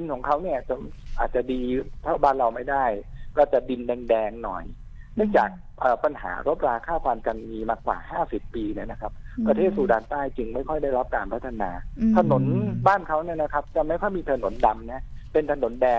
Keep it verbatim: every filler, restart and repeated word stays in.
นของเขาเนี่ยจะอาจจะดีเท่าบ้านเราไม่ได้ก็จะดินแดงๆหน่อยเนื่องจากปัญหารบราฆ่าฟันกันมีมากว่าห้าสิบปีเนี่ยนะครับประเทศซูดานใต้จึงไม่ค่อยได้รับการพัฒนาถนนบ้านเขาเนี่ยนะครับจะไม่ค่อยมีถนนดำนะเป็นถนนแดง